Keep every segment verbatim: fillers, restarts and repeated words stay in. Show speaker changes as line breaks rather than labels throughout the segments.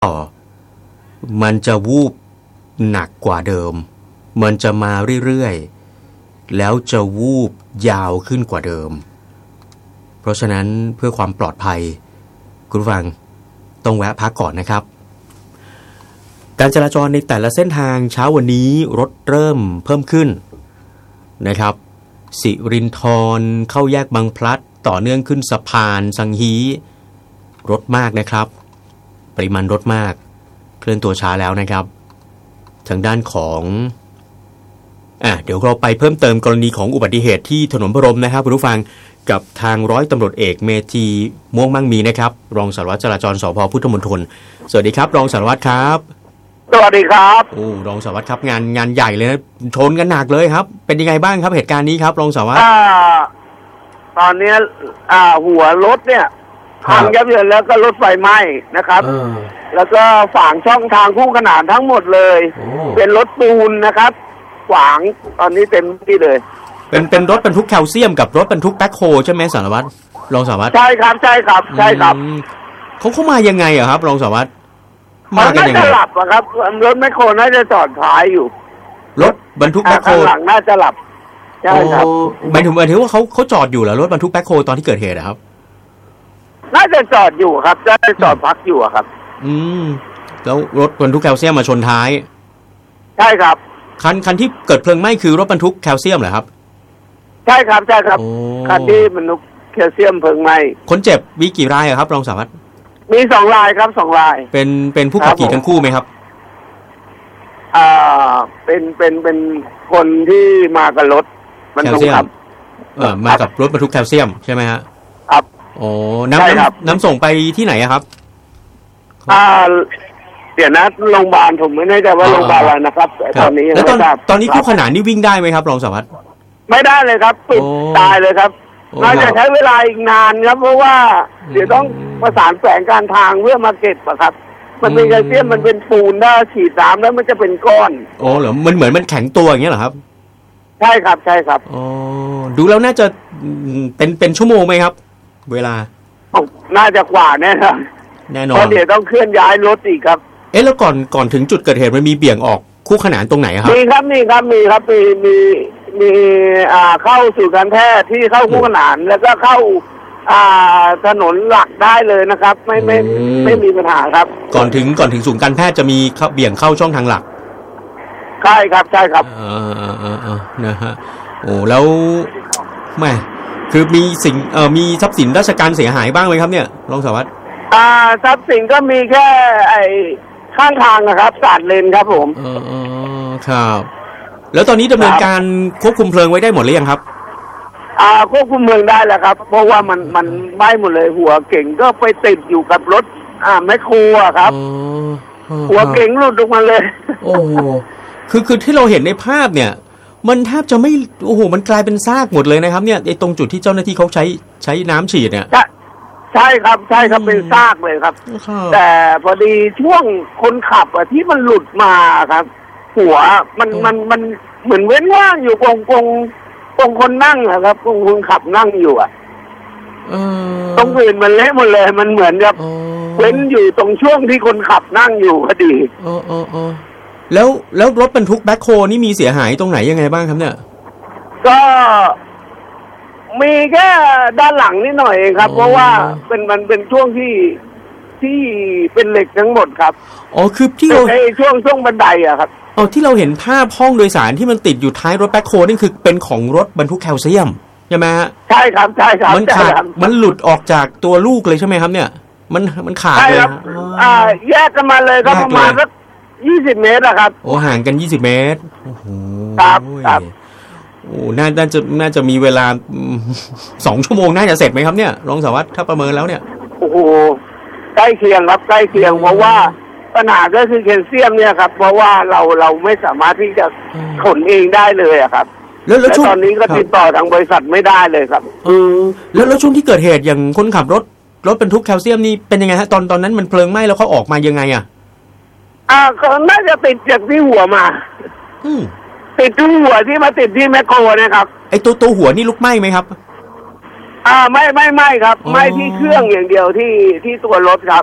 มันจะวูบหนักกว่าเดิมมันจะมาเรื่อยๆแล้วจะวูบยาวขึ้นกว่าเดิมเพราะฉะนั้นเพื่อความปลอดภัยคุณผู้ฟังต้องแวะพักก่อนนะครับการจราจรในแต่ละเส้นทางเช้าวันนี้รถเริ่มเพิ่มขึ้นนะครับสิรินธรเข้าแยกบางพลัดต่อเนื่องขึ้นสะพานสังฮีรถมากนะครับปริมาณรถมากเคลื่อนตัวช้าแล้วนะครับทางด้านของอ่ะเดี๋ยวเราไปเพิ่มเติมกรณีของอุบัติเหตุที่ถนนพระรมนะครับคุณผู้ฟังกับทางร้อยตำรวจเอกเมธีม่วงมั่งมีนะครับรองสารวัตรจราจรสภ.พุทธมณฑลสวัสดีครับรองสารวัตรครับ
สวัสดีครับ
โอ้รองสารวัตรครับงานงานใหญ่เลยนะชนกันหนักเลยครับเป็นยังไงบ้างครับเหตุการณ์นี้ครับรองสารวัตร
อ่าตอนนี้อ่าหัวรถเนี่ยพังยับเยินแล้วก็รถไฟไหม้นะครับแล้วก็ฝางช่องทางคู่ขนานทั้งหมดเลยเป็นรถปูนนะครับขวางตอนนี้เต็มที่เลย
เป็นเป็นรถบรรทุกแคลเซียมกับรถบรรทุกแบ็คโฮใช่ไหมสารวัตรรองสารวัตร
ใช่ครับใช่ครับใช่ครับ
เขาเข้ามายังไงอะครับรองสารวัตร
มากันยังไงน่าจะหลับอะครับรถแมคโครน่าจะจอดท้ายอยู่
รถบรรทุกแบ็คโฮ
หลังน่าจะหลับใช่ครับ
หมายถึงหมายถึงว่าเขาเขาจอดอยู่เหรอรถบรรทุกแบ็คโฮตอนที่เกิดเหตุครับ
น่าจะจอดอยู่ครับน่าจะจอดพักอยู่ครับ
อืมแล้วรถบรรทุกแคลเซียมมาชนท้าย
ใช่ครับ
คันคันที่เกิดเพลิงไหม้คือรถบรรทุกแคลเซียมเหรอครับ
ใช่ครับใช่ครับคันที่บรรทุกแคลเซียมเพลิงไหม้
คนเจ็บมีกี่รายครับรองสารวัตร
มีสองรายครับสองราย
เป็นเป็นผู้ขับขี่ทั้งคู่ไหมครับ
อ่าเป็นเป็นเป็นคนที่มากับรถบรรทุกครับ
เออมากับรถบรรทุกแคลเซียมใช่ไหมฮะ
ครับ
โอ้น้ำน้ำน้ำส่งไปที่ไหนครับ
อ่าเดี๋ยวนะโรงพยาบาลผมไม่แน่ใจว่าโรงพยาบาลอะไรนะครับตอนนี้
แล้วตอนตอนนี้คู่ขนานนี่วิ่งได้ไหมครับรองสารวัตร
ไม่ได้เลยครับปิดตายเลยครับน่าจะใช้เวลาอีกนานครับเพราะว่าเดี๋ยวต้องประสานแฝงการทางเพื่อมาเก็บอะครับมันเป็นแคลเซียมมันเป็นปูนถ้าฉีดน้ำแล้วมันจะเป็นก้อน
โอ้เหรอมันเหมือนมันแข็งตัวอย่างเงี้ยเหรอครับ
ใช่ครับใช่ครับ
อ๋อดูแล้วน่าจะเป็นเป็นชั่วโมงไหมครับเวลา
น่าจะกว่าแน่นอน
แน่นอน
เพราะเดี๋ยวต้องเคลื่อนย้ายรถอีกครับ
เอ๊ะแล้วก่อนก่อนถึงจุดเกิดเหตุมันมีเบี่ยงออกคู่ขนานตรงไหนครับ
มีครับมีครับมีครับมีมีมีอ่าเข้าสู่การแพทย์ที่เข้าคู่ขนานแล้วก็เข้าอ่าถนนหลักได้เลยนะครับไม่ไม่ไม่มีปัญหาครับ
ก่อนถึงก่อนถึงศูนย์การแพทย์จะมีเบี่ยงเข้าช่องทางหลัก
ใช่ครับใช่ครับ
อ่าอ่าอ่าอ่านะฮะโอ้แล้วแม่คือมีสิ่งเอ่อมีทรัพย์สินราชการเสียหายบ้างไหมครับเนี่ยรองสารวัตร
อ่าทรัพย์สินก็มีแค่ไอ้ข้างทางนะครับสาดเลนครับผม
อ๋อครับแล้วตอนนี้ดำเนินการควบคุมเพลิงไว้ได้หมดหรือยังครับ
อ่าควบคุมเพลิงได้แล้วครับเพราะว่ามันมันไหม้หมดเลยหัวเก่งก็ไปติดอยู่กับรถอ่าแมคโครครับหัวเก่งหลุดออกมาเลย
โอ้คือคือที่เราเห็นในภาพเนี่ยมันแทบจะไม่โอ้โหมันกลายเป็นซากหมดเลยนะครับเนี่ยไอ้ตรงจุดที่เจ้าหน้าที่เขาใช้ใช้น้ำฉีดเนี่ย
ใช่ครับใช่ครับเป็นซากเลยครับแต่พอดีช่วงคนขับอ่ะที่มันหลุดมาครับหัวมันมันมันเหมือนเว้นว่างอยู่ตรงตรงตรงคนนั่งครับตรงคนขับนั่งอยู่อ่ะตรงอื่นมันเละหมดเลยมันเหมือนกับเว้นอยู่ตรงช่วงที่คนขับนั่งอยู่พอดี
อ๋ออ๋ออ๋อแล้วแล้วรถบรรทุกแบ็คโฮนี่มีเสียหายตรงไหนยังไงบ้างครับเนี่ย
ก็มีแค่ด้านหลังนิดหน่อยเองครับเพราะว่าเป็นมันเป็นช่วงที่ที่เป็นเหล็กทั้งหมดครับ
อ๋อคือที่เรา
ไอ้ช่วงช่วงบันไดอะครับ
อ๋อที่เราเห็นภาพห้องโดยสารที่มันติดอยู่ท้ายรถแบ็คโฮนี่คือเป็นของรถบรรทุกแคลเซียมใช่ไหมฮะ
ใช่ครับใช่ครับ
มันขาดมันหลุดออกจากตัวลูกเลยใช่ไหมครับเนี่ยมันมันขาดเลยครับ
อ่าแยกกันมาเลยครับประมาณสักยี่สิบเมตรอะครับ
โอ้ห่างกันยี่สิบเมตรโอ้โห
ครับครับ
โอ้น่าน่าจะน่าจะมีเวลาสองชั่วโมงน่าจะเสร็จไหมครับเนี่ยรองสารวัตรถ้าประเมินแล้วเนี่ย
โอ้โหใกล้เคียงครับใกล้เคียงเพราะว่าปัญหาก็คือแคลเซียมเนี่ยครับเพราะว่าเราเราไม่สามารถที่จะขนเองได้เลยอะครับ
แล้วแล้ว
ตอนนี้ก็ติดต่อทางบริษัทไม่ได้เลยครับ
เออแล้วแล้วช่วงที่เกิดเหตุอย่างคนขับรถรถบรรทุกแคลเซียมนี่เป็นยังไงฮะตอนตอนนั้นมันเพลิงไหม้แล้วเขาออกมายังไงอะ
อ่าเขาน่าจะติดจากที่หัวมา
อืม
ติดที่หัวที่มาติดที่แมคโครเนี่ยครับ
ไอตัวตัวหัวนี่ลุกไหม้ไหมครับ
อ่าไม่ไม่ไม่ครับไม่ที่เครื่องอย่างเดียวที่ที่ตัวรถครับ
อ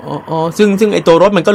อ๋อซึ่งซึ่งไอ้ตัวรถมันก็